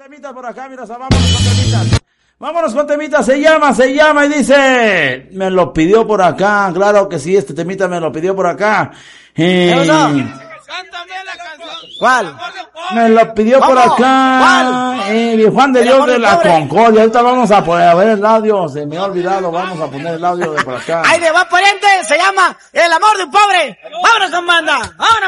temitas por acá, mira, vámonos con temitas. Vámonos con temitas, se llama y dice, me lo pidió por acá, claro que sí, este temita me lo pidió por acá. Cántame la canción. ¿Cuál? Me lo pidió por acá, Juan de Dios de la Concordia. Ahorita vamos a ver el audio, se me ha olvidado, vamos a poner el audio de por acá. Ahí de va pariente, se llama El amor de un pobre. Vámonos con banda, vámonos.